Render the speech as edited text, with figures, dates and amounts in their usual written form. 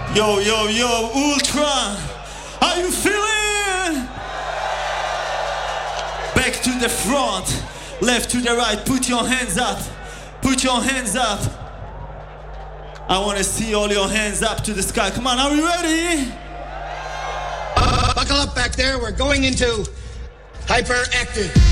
Yo, yo, yo, Ultra, how you feeling? Back to the front, left to the right, put your hands up, put your hands up. I wanna see all your hands up to the sky. Come on, are we ready? Buckle up back there, we're going into hyperactive.